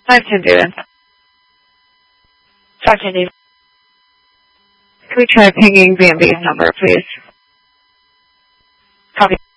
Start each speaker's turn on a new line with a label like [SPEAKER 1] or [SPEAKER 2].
[SPEAKER 1] 510 David.
[SPEAKER 2] 510 David.
[SPEAKER 1] Can we try pinging BNB's number, please?
[SPEAKER 2] Copy.